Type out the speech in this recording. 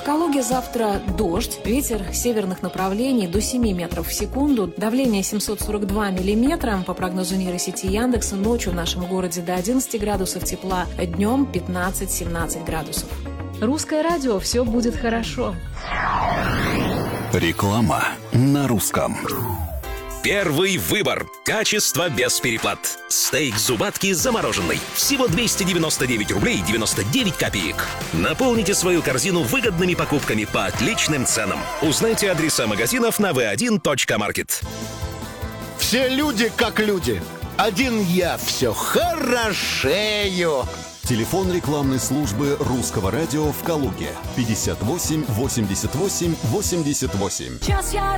Калуге завтра дождь, ветер северных направлений до 7 метров в секунду, давление 742 миллиметра. По прогнозу нейросети Яндекса, ночью в нашем городе до 11 градусов тепла, днем 15-17 градусов. Русское радио, все будет хорошо. Реклама на русском. Первый выбор. Качество без переплат. Стейк зубатки замороженный. Всего 299 рублей 99 копеек. Наполните свою корзину выгодными покупками по отличным ценам. Узнайте адреса магазинов на v1.market. Все люди как люди. Один я все хорошею. Телефон рекламной службы русского радио в Калуге 58 88 88. Час я